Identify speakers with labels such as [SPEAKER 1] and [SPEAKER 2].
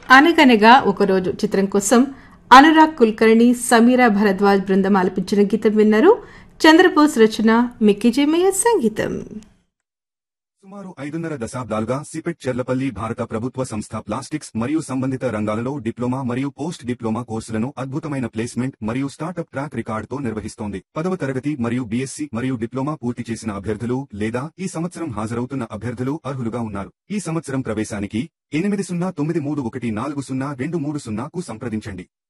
[SPEAKER 1] అనగనగా ఒకరోజు చిత్రం కోసం అనురాగ్ కుల్కర్ణి, సమీరా భరద్వాజ్ బృందం ఆలపించిన గీతం విన్నారు. చంద్రబోస్ రచన, మిక్కీ జేమయ్య సంగీతం.
[SPEAKER 2] సుమారు 5.5 దశాబ్దాలుగా సిపెట్ చెర్లపల్లి భారత ప్రభుత్వ సంస్థ ప్లాస్టిక్స్ మరియు సంబంధిత రంగాలలో డిప్లొమా మరియు పోస్ట్ డిప్లొమా కోర్సులను అద్భుతమైన ప్లేస్మెంట్ మరియు స్టార్టప్ ట్రాక్ రికార్డుతో నిర్వహిస్తోంది. 10వ తరగతి మరియు బీఎస్సీ మరియు డిప్లొమా పూర్తి చేసిన అభ్యర్థులు లేదా ఈ సంవత్సరం హాజరవుతున్న అభ్యర్థులు అర్హులుగా ఉన్నారు. ఈ సంవత్సరం ప్రవేశానికి 8093140230కు సంప్రదించండి.